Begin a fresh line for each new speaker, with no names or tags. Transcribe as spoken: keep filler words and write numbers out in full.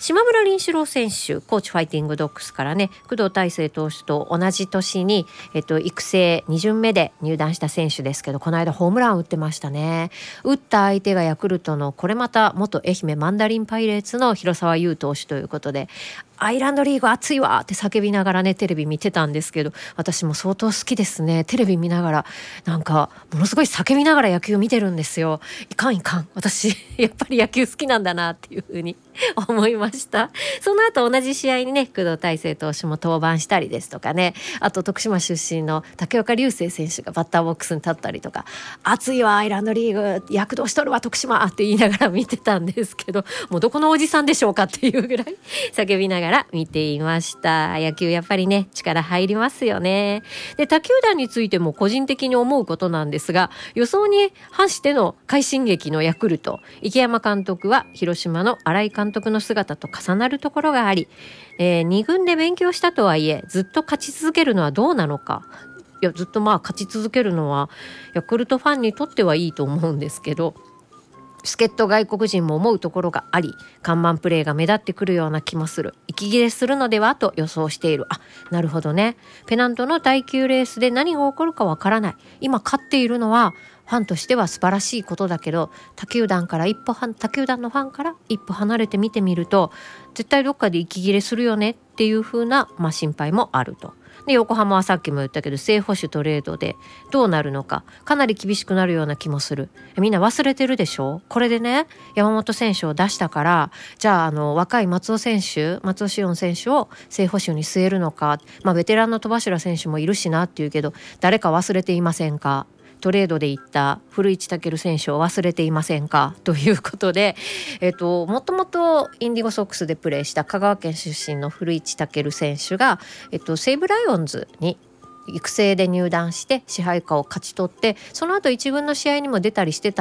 島村凛志郎選手、コーチファイティングドッグスからね、工藤大成投手と同じ年に、えっと、育成に巡目で入団した選手ですけど、この間ホームラン打ってましたね。打った相手がヤクルトのこれまた元愛媛マンダリンパイレーツの広沢優投手ということで、アイランドリーグ熱いわって叫びながらねテレビ見てたんですけど、私も相当好きですね。テレビ見ながらなんかものすごい叫びながら野球見てるんですよ。いかんいかん、私やっぱり野球好きなんだなっていうふうに思いました。その後同じ試合にね工藤大成投手も登板したりですとかね、あと徳島出身の竹岡隆成選手がバッターボックスに立ったりとか、熱いわアイランドリーグ躍動しとるわ徳島って言いながら見てたんですけど、もうどこのおじさんでしょうかっていうぐらい叫びながら見ていました。野球やっぱりね力入りますよね。で他球団についても個人的に思うことなんですが、予想に反しての快進撃のヤクルト、池山監督は広島の新井監督の姿と重なるところがあり、えー、に軍で勉強したとはいえずっと勝ち続けるのはどうなのか。いやずっとまあ勝ち続けるのはヤクルトファンにとってはいいと思うんですけど、助っ人外国人も思うところがあり、看板プレーが目立ってくるような気もする。息切れするのではと予想している。あ、なるほどね。ペナントの耐久レースで何が起こるかわからない。今勝っているのはファンとしては素晴らしいことだけど、他球団から一歩は他球団のファンから一歩離れて見てみると、絶対どっかで息切れするよねっていう風な、まあ、心配もあると。で横浜はさっきも言ったけど正捕手トレードでどうなるのかかなり厳しくなるような気もする。みんな忘れてるでしょ。これでね山本選手を出したから、じゃああの若い松尾選手松尾志音選手を正捕手に据えるのか、まあ、ベテランの戸柱選手もいるしなっていうけど、誰か忘れていませんか。トレードで行った古市武選手を忘れていませんかということで、えっと、もともとインディゴソックスでプレーした香川県出身の古市武選手が、えっと、西武ライオンズに育成で入団して支配下を勝ち取って、その後一軍の試合にも出たりしてた